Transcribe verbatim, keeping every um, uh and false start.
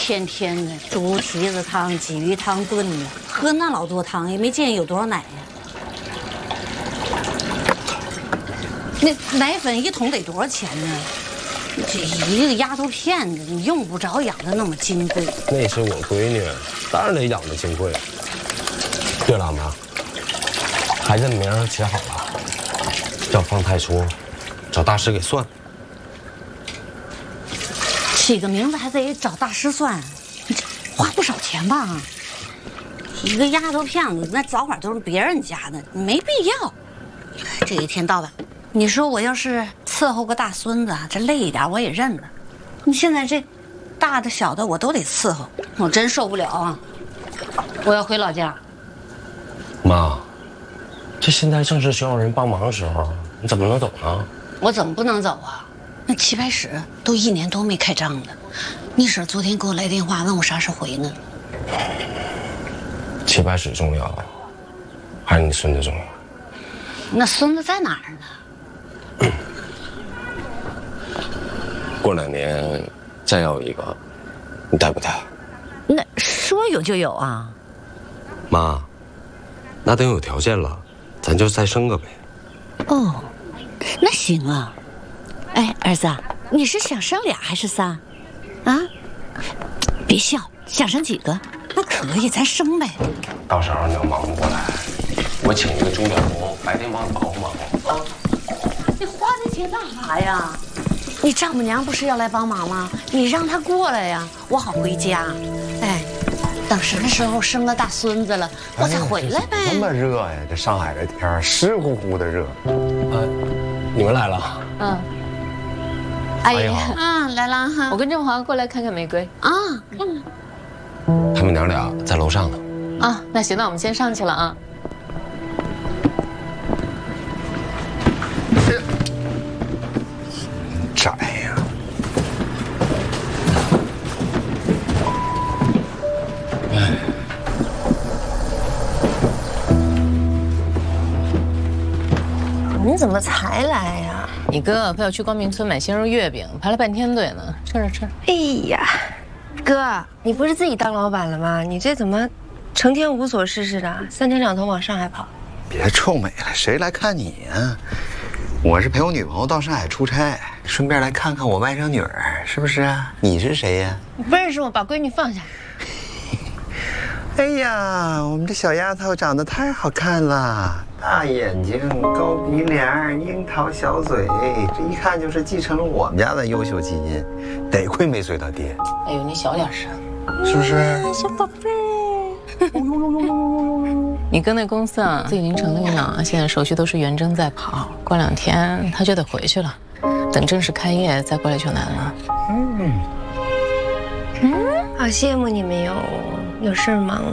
天天的猪蹄子汤、鲫鱼汤炖的，喝那老多汤，也没见有多少奶呀。那奶粉一桶得多少钱呢？这一个丫头片子，你用不着养的那么金贵。 那是我闺女，当然得养的金贵。对了，妈，孩子的名儿起好了，叫方太初，找大师给算。 起个名字还得找大师算，你这花不少钱吧？一个丫头片子，那早晚都是别人家的，没必要。这一天到晚，你说我要是伺候个大孙子，这累一点我也认了。你现在这大的小的我都得伺候，我真受不了啊！我要回老家。 妈，这现在正是需要人帮忙的时候，你怎么能走呢？ 我怎么不能走啊？那棋牌室都一年多没开张了，你婶昨天给我来电话问我啥时候回呢。 棋牌室重要，还是你孙子重要？ 那孙子在哪儿呢？ 过两年再要一个，你带不带？ 那说有就有啊。 妈，那等有条件了，咱就再生个呗。 哦，那行啊。哎，儿子，你是想生俩还是仨？啊？别笑，想生几个？ 那可以，咱生呗。 到时候你要忙不过来，我请一个钟点工，白天帮你忙活忙活啊。 你花这钱干啥呀？你丈母娘不是要来帮忙吗？你让她过来呀，我好回家。哎，等什么时候生了大孙子了，我再回来呗。 这么热呀，这上海这天儿湿乎乎的热。 呃，你们来了。 嗯。阿姨， 啊，来了哈。 我跟郑华过来看看玫瑰啊，看看。 他们娘俩在楼上呢。 啊，那行，那我们先上去了啊。 窄呀！ 哎， 你怎么才来呀？ 你哥非要去光明村买鲜肉月饼，排了半天队呢。吃着吃。 哎呀，哥，你不是自己当老板了吗？你这怎么成天无所事事的，三天两头往上海跑？ 别臭美了，谁来看你呀？我是陪我女朋友到上海出差，顺便来看看我外甥女儿，是不是啊？你是谁呀？ 不认识我，把闺女放下。 哎呀，我们这小丫头长得太好看了，大眼睛、高鼻梁、樱桃小嘴，这一看就是继承了我们家的优秀基因，得亏没随他爹。 哎呦，你小点声， 是不是？ 小宝贝儿。 你哥那公司啊，自己已经成立了，现在手续都是袁征在跑，过两天他就得回去了，等正式开业再过来就难了。 嗯，嗯，好羡慕你们哟，有事忙